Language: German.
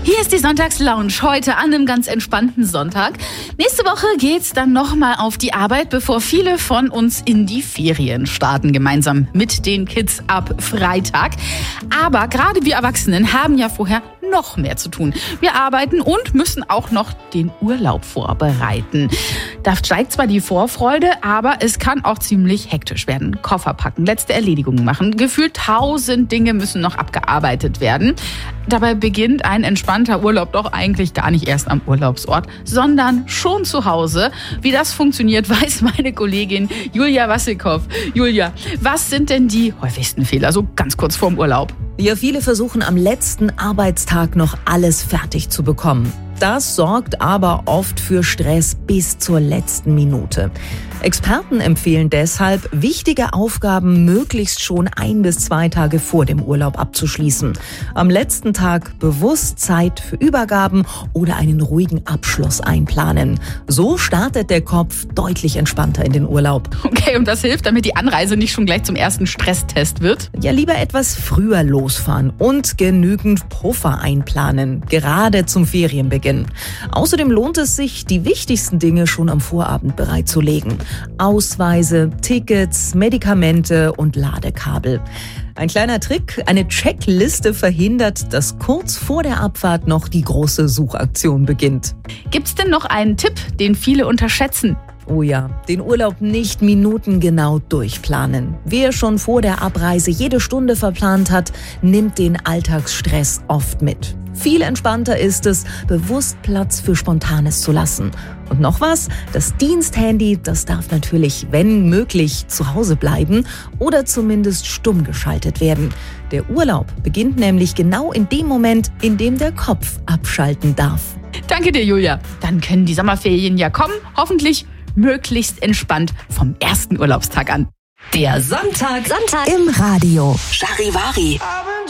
Hier ist die Sonntagslounge, heute an einem ganz entspannten Sonntag. Nächste Woche geht's dann nochmal auf die Arbeit, bevor viele von uns in die Ferien starten, gemeinsam mit den Kids ab Freitag. Aber gerade wir Erwachsenen haben ja vorher noch mehr zu tun. Wir arbeiten und müssen auch noch den Urlaub vorbereiten. Da steigt zwar die Vorfreude, aber es kann auch ziemlich hektisch werden. Koffer packen, letzte Erledigungen machen. Gefühlt 1000 Dinge müssen noch abgearbeitet werden. Dabei beginnt ein entspannter Urlaub doch eigentlich gar nicht erst am Urlaubsort, sondern schon zu Hause. Wie das funktioniert, weiß meine Kollegin Julia Wassilkow. Julia, was sind denn die häufigsten Fehler, so ganz kurz vorm Urlaub? Ja, viele versuchen am letzten Arbeitstag noch alles fertig zu bekommen. Das sorgt aber oft für Stress bis zur letzten Minute. Experten empfehlen deshalb, wichtige Aufgaben möglichst schon 1 bis 2 Tage vor dem Urlaub abzuschließen. Am letzten Tag bewusst Zeit für Übergaben oder einen ruhigen Abschluss einplanen. So startet der Kopf deutlich entspannter in den Urlaub. Okay, und das hilft, damit die Anreise nicht schon gleich zum ersten Stresstest wird? Ja, lieber etwas früher losfahren und genügend Puffer einplanen, gerade zum Ferienbeginn. Außerdem lohnt es sich, die wichtigsten Dinge schon am Vorabend bereitzulegen. Ausweise, Tickets, Medikamente und Ladekabel. Ein kleiner Trick, eine Checkliste verhindert, dass kurz vor der Abfahrt noch die große Suchaktion beginnt. Gibt's denn noch einen Tipp, den viele unterschätzen? Oh ja, den Urlaub nicht minutengenau durchplanen. Wer schon vor der Abreise jede Stunde verplant hat, nimmt den Alltagsstress oft mit. Viel entspannter ist es, bewusst Platz für Spontanes zu lassen. Und noch was, das Diensthandy, das darf natürlich, wenn möglich, zu Hause bleiben oder zumindest stumm geschaltet werden. Der Urlaub beginnt nämlich genau in dem Moment, in dem der Kopf abschalten darf. Danke dir, Julia. Dann können die Sommerferien ja kommen, hoffentlich möglichst entspannt vom ersten Urlaubstag an. Der Sonntag im Radio. Charivari.